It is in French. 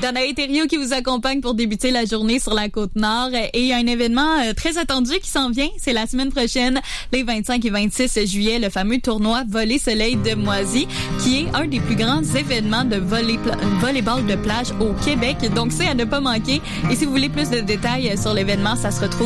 Danae Thériault qui vous accompagne pour débuter la journée sur la Côte-Nord. Et il y a un événement très attendu qui s'en vient. C'est la semaine prochaine, les 25 et 26 juillet, le fameux tournoi Volley Soleil de Moisy, qui est un des plus grands événements de volleyball de plage au Québec. Donc, c'est à ne pas manquer. Et si vous voulez plus de détails sur l'événement, ça se retrouve